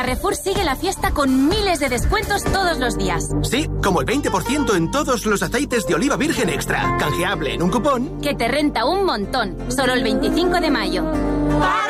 Carrefour sigue la fiesta con miles de descuentos todos los días. Sí, como el 20% en todos los aceites de oliva virgen extra. Canjeable en un cupón. Que te renta un montón. Solo el 25 de mayo.